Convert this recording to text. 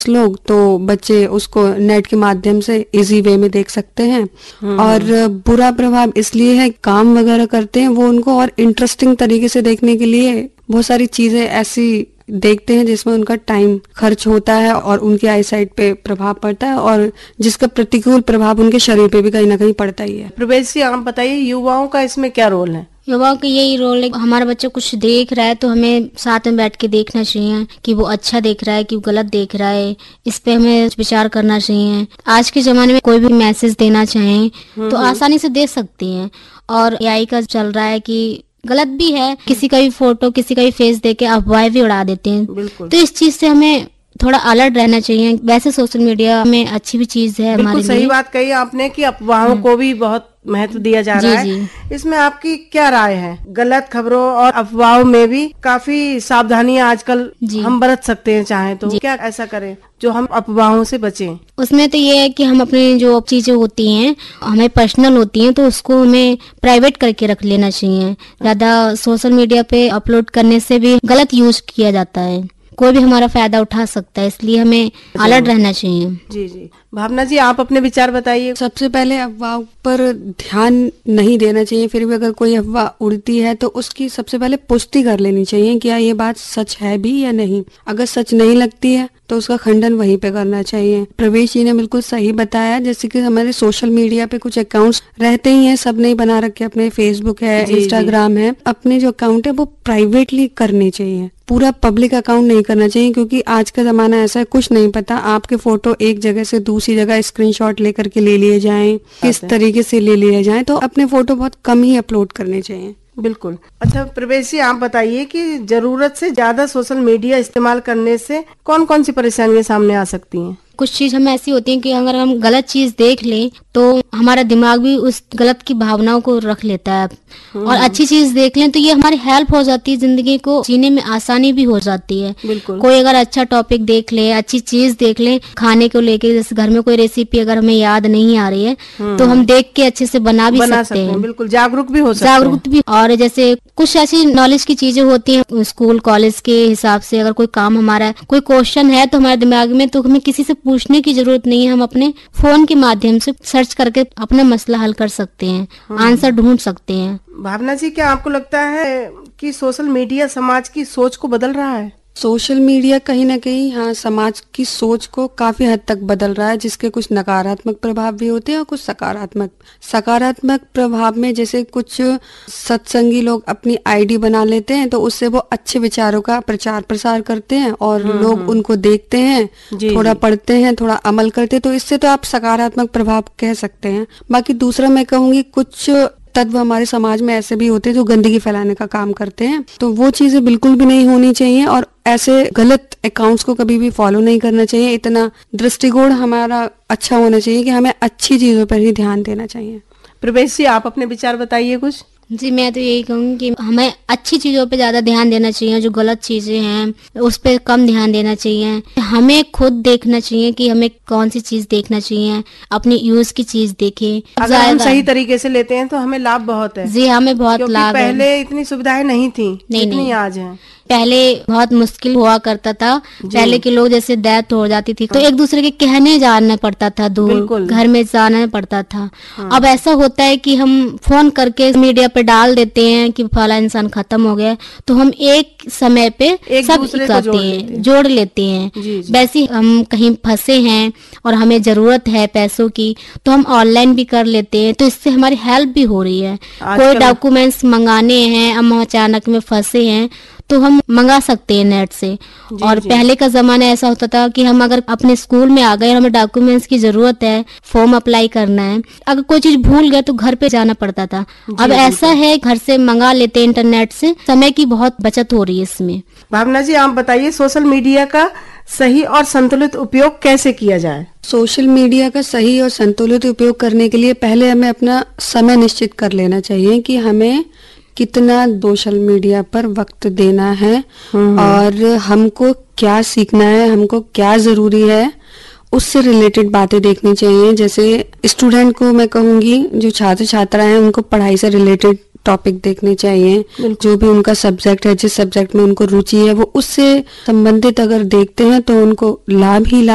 Parents लोग, तो बच्चे उसको नेट के माध्यम से इजी वे में देख सकते हैं। और बुरा प्रभाव इसलिए है, काम वगैरह करते हैं वो उनको और इंटरेस्टिंग तरीके से देखने के लिए बहुत सारी चीजें ऐसी देखते हैं जिसमें उनका टाइम खर्च होता है और उनकी आईसाइट पे प्रभाव पड़ता है, और जिसका प्रतिकूल प्रभाव उनके शरीर पे भी कहीं ना कहीं पड़ता ही है। प्रवेश जी, आप बताइए युवाओं का इसमें क्या रोल है? युवाओं का यही रोल है, हमारा बच्चा कुछ देख रहा है तो हमें साथ में बैठ के देखना चाहिए कि वो अच्छा देख रहा है कि वो गलत देख रहा है, इस पे हमें विचार करना चाहिए। आज के जमाने में कोई भी मैसेज देना चाहे तो आसानी से दे सकते हैं, और एआई का चल रहा है कि गलत भी है, किसी का भी फोटो किसी का भी फेस देके अफवाहें भी उड़ा देते हैं। तो इस चीज से हमें थोड़ा अलर्ट रहना चाहिए। वैसे सोशल मीडिया में अच्छी भी चीज है हमारे लिए। सही बात कही आपने कि अफवाहों को भी बहुत महत्व दिया जा रहा है। इसमें आपकी क्या राय है? गलत खबरों और अफवाहों में भी काफी सावधानियां आजकल हम बरत सकते हैं चाहें तो। क्या ऐसा करें जो हम अफवाहों से बचें? उसमें तो ये है कि हम अपनी जो चीजें होती हैं हमें पर्सनल होती हैं तो उसको हमें प्राइवेट करके रख लेना चाहिए। ज्यादा सोशल मीडिया पे अपलोड करने से भी गलत यूज किया जाता है, कोई भी हमारा फायदा उठा सकता है, इसलिए हमें अलर्ट रहना चाहिए। जी जी, भावना जी आप अपने विचार बताइए। सबसे पहले अफवाह पर ध्यान नहीं देना चाहिए। फिर भी अगर कोई अफवाह उड़ती है तो उसकी सबसे पहले पुष्टि कर लेनी चाहिए, क्या ये बात सच है भी या नहीं। अगर सच नहीं लगती है तो उसका खंडन वहीं पे करना चाहिए। प्रवेश जी ने बिल्कुल सही बताया, जैसे कि हमारे सोशल मीडिया पे कुछ अकाउंट्स रहते ही हैं, सब ने बना रखे, अपने फेसबुक है, इंस्टाग्राम है, अपने जो अकाउंट है वो प्राइवेटली करने चाहिए, पूरा पब्लिक अकाउंट नहीं करना चाहिए। क्योंकि आज का जमाना ऐसा है, कुछ नहीं पता, आपके फोटो एक जगह से दूसरी जगह स्क्रीनशॉट लेकर के ले लिए जाएं, किस तरीके से ले लिए जाएं, तो अपने फोटो बहुत कम ही अपलोड करने चाहिए। बिल्कुल। अच्छा प्रवेश जी, आप बताइए कि जरूरत से ज्यादा सोशल मीडिया इस्तेमाल करने से कौन कौन सी परेशानियां सामने आ सकती हैं? कुछ चीज हमें ऐसी होती है कि अगर हम गलत चीज देख लें तो हमारा दिमाग भी उस गलत की भावनाओं को रख लेता है, और अच्छी चीज देख लें तो ये हमारी हेल्प हो जाती है, जिंदगी को जीने में आसानी भी हो जाती है। कोई अगर अच्छा टॉपिक देख ले, अच्छी चीज देख ले, खाने को लेके, जैसे घर में कोई रेसिपी अगर हमें याद नहीं आ रही है तो हम देख के अच्छे से बना सकते हैं। बिल्कुल, जागरूक भी हो सकते हैं। जागरूक भी, और जैसे कुछ ऐसी नॉलेज की चीजें होती हैं स्कूल कॉलेज के हिसाब से, अगर कोई काम हमारा कोई क्वेश्चन है तो हमारे दिमाग में, तो हमें किसी से पूछने की जरूरत नहीं है, हम अपने फोन के माध्यम से सर्च करके अपना मसला हल कर सकते हैं, आंसर ढूंढ सकते हैं। भावना जी, क्या आपको लगता है कि सोशल मीडिया समाज की सोच को बदल रहा है? सोशल मीडिया कहीं ना कहीं हाँ समाज की सोच को काफी हद तक बदल रहा है, जिसके कुछ नकारात्मक प्रभाव भी होते हैं और कुछ सकारात्मक प्रभाव में जैसे कुछ सत्संगी लोग अपनी आईडी बना लेते हैं तो उससे वो अच्छे विचारों का प्रचार प्रसार करते हैं और लोग उनको देखते हैं, थोड़ा पढ़ते हैं, थोड़ा अमल करते हैं, तो इससे तो आप सकारात्मक प्रभाव कह सकते हैं। बाकी दूसरा मैं कहूँगी कुछ तत्व हमारे समाज में ऐसे भी होते हैं जो गंदगी फैलाने का काम करते हैं, तो वो चीजें बिल्कुल भी नहीं होनी चाहिए और ऐसे गलत अकाउंट्स को कभी भी फॉलो नहीं करना चाहिए। इतना दृष्टिकोण हमारा अच्छा होना चाहिए कि हमें अच्छी चीजों पर ही ध्यान देना चाहिए। प्रवेश जी, आप अपने विचार बताइए कुछ। जी, मैं तो यही कहूँगी कि हमें अच्छी चीजों पे ज्यादा ध्यान देना चाहिए, जो गलत चीजें हैं उस पे कम ध्यान देना चाहिए। हमें खुद देखना चाहिए कि हमें कौन सी चीज देखना चाहिए, अपनी यूज की चीज देखें। अगर हम सही तरीके से लेते हैं तो हमें लाभ बहुत है। जी, हमें बहुत लाभ है। पहले इतनी सुविधाएं नहीं थी जितनी आज है। पहले बहुत मुश्किल हुआ करता था, पहले के लोग जैसे डेथ हो जाती थी तो एक दूसरे के कहने जाना पड़ता था, दूर घर में जाना पड़ता था। अब ऐसा होता है कि हम फोन करके मीडिया पे डाल देते हैं कि फला इंसान खत्म हो गया, तो हम एक समय पे सब करते हैं, जोड़ लेते हैं। वैसे हम कहीं फंसे हैं और हमें जरूरत है पैसों की तो हम ऑनलाइन भी कर लेते हैं, तो इससे हमारी हेल्प भी हो रही है। कोई डॉक्यूमेंट्स मंगाने हैं, हम अचानक में फंसे हैं तो हम मंगा सकते हैं नेट से। और पहले का जमाना ऐसा होता था कि हम अगर अपने स्कूल में आ गए और हमें डॉक्यूमेंट्स की जरूरत है, फॉर्म अप्लाई करना है, अगर कोई चीज भूल गए तो घर पे जाना पड़ता था। अब ऐसा है घर से मंगा लेते हैं इंटरनेट से, समय की बहुत बचत हो रही है इसमें। भावना जी, आप बताइए सोशल मीडिया का सही और संतुलित उपयोग कैसे किया जाए? सोशल मीडिया का सही और संतुलित उपयोग करने के लिए पहले हमें अपना समय निश्चित कर लेना चाहिए कि हमें कितना सोशल मीडिया पर वक्त देना है और हमको क्या सीखना है, हमको क्या जरूरी है, उससे रिलेटेड बातें देखनी चाहिए। जैसे स्टूडेंट को मैं कहूँगी, जो छात्र छात्रा हैं उनको पढ़ाई से रिलेटेड टॉपिक देखने चाहिए, जो भी उनका सब्जेक्ट है, जिस सब्जेक्ट में उनको रुचि है वो उससे संबंधित अगर देखते हैं तो उनको लाभ ही लाभ